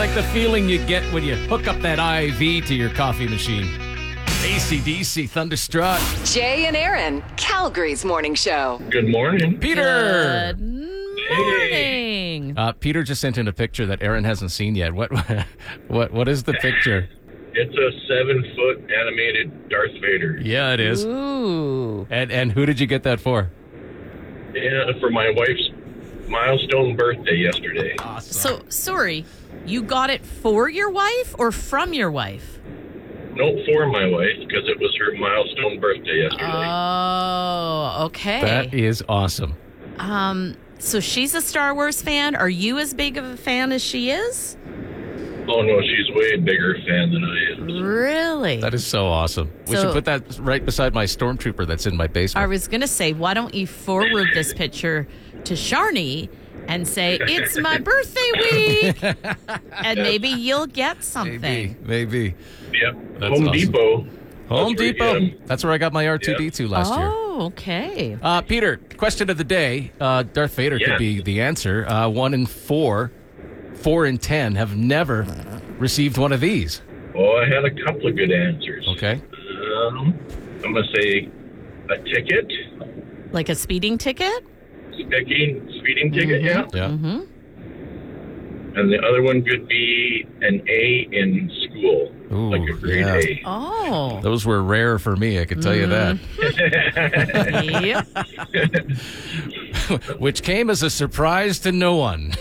like the feeling you get when you hook up that IV to your coffee machine. AC/DC, Thunderstruck. Jay and Aaron, Calgary's morning show. Good morning. Peter! Good morning. Peter just sent in a picture that Aaron hasn't seen yet. What is the picture? It's a 7-foot animated Darth Vader. Yeah, it is. Ooh. And who did you get that for? Yeah, for my wife's milestone birthday yesterday. So, sorry, you got it for your wife or from your wife? No, for my wife, because it was her milestone birthday yesterday. Oh, okay. That is awesome. So she's a Star Wars fan. Are you as big of a fan as she is? Oh, no, she's way bigger fan than I am. Really? That is so awesome. We So- should put that right beside my Stormtrooper that's in my basement. I was going to say, why don't you forward this picture to Sharni and say, it's my birthday week, and maybe you'll get something. Maybe. Yep. That's Home awesome. Depot. Home That's where you Depot. get 'em. That's where I got my R2D2 last year. Oh, okay. Peter, question of the day. Darth Vader Yeah. could be the answer. 1 in 4, 4 in 10 have never received one of these. Oh, I had a couple of good answers. Okay. I'm going to say a ticket. Like a speeding ticket? Speeding ticket, yeah. Yeah. Mm-hmm. And the other one could be an A in school, Ooh, like a grade yeah. A. Oh. Those were rare for me, I can tell you that. Yep. Which came as a surprise to no one.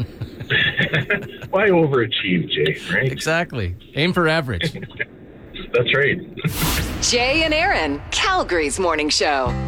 Why overachieve, Jay, right? Exactly. Aim for average. That's right. Jay and Aaron, Calgary's morning show.